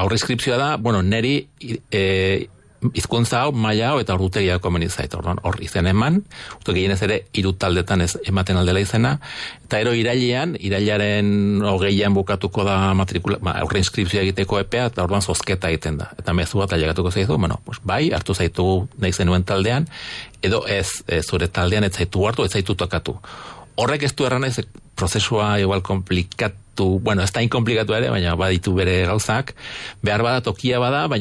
aurreinskripzioa da, bueno, neri hizkuntza hau, maila hau eta ordutegia komeni zait. Orduan, hor izen eman, uste gehienez ere 3 taldetan ematen aldela izena, eta irailaren 20an bukatuko da aurreinskripzioa egiteko epea, eta orduan zozketa egiten da. Eta mezu bat ailegatuko zaizu, bueno, pues bai, hartu zaitu nahi zenuen taldean, edo ez zure taldean ez zaitu hartu, ez zaitu tokatu. Horrek ez du erran ez prozesua igual komplikatu, bueno, ez da inkomplikatu ere, baina baditu bere gauzak, behar bada tokia bada, baina